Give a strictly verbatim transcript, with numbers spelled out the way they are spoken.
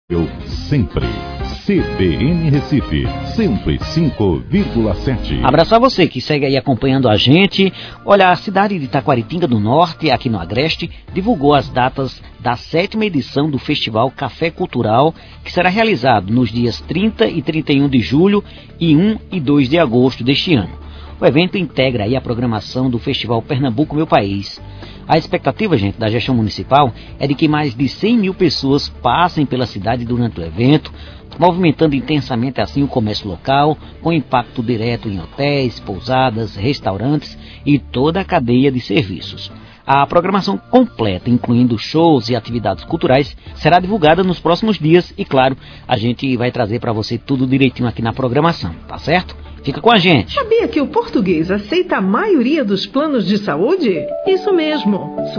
Eu sempre. C B N Recife, cento e cinco vírgula sete. Abraço a você que segue aí acompanhando a gente. Olha, a cidade de Taquaritinga do Norte, aqui no Agreste, divulgou as datas da sétima edição do Festival Café Cultural, que será realizado nos dias trinta e trinta e um de julho e um e dois de agosto deste ano. O evento integra aí a programação do Festival Pernambuco Meu País. A expectativa, gente, da gestão municipal é de que mais de cem mil pessoas passem pela cidade durante o evento, movimentando intensamente assim o comércio local, com impacto direto em hotéis, pousadas, restaurantes e toda a cadeia de serviços. A programação completa, incluindo shows e atividades culturais, será divulgada nos próximos dias e, claro, a gente vai trazer para você tudo direitinho aqui na programação, tá certo? Fica com a gente. Sabia que o português aceita a maioria dos planos de saúde? Isso mesmo.